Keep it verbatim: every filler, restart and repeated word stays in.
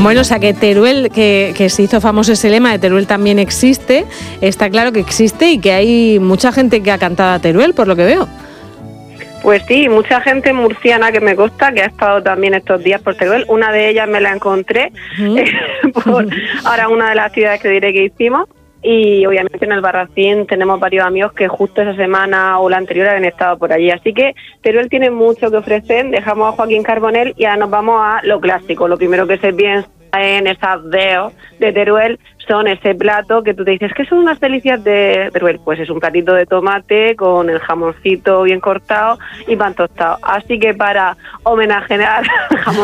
Bueno, o sea que Teruel, que, que se hizo famoso ese lema de Teruel también existe, está claro que existe y que hay mucha gente que ha cantado a Teruel, por lo que veo. Pues sí, mucha gente murciana que me consta que ha estado también estos días por Teruel. Una de ellas me la encontré uh-huh. eh, por ahora una de las actividades que diré que hicimos. Y obviamente en el Barracín tenemos varios amigos que justo esa semana o la anterior han estado por allí. Así que Teruel tiene mucho que ofrecer. Dejamos a Joaquín Carbonell y ahora nos vamos a lo clásico. Lo primero que se piensa en esas deos de Teruel son ese plato que tú te dices que son unas delicias de Teruel. Pues es un platito de tomate con el jamoncito bien cortado y pan tostado. Así que para homenajear jamón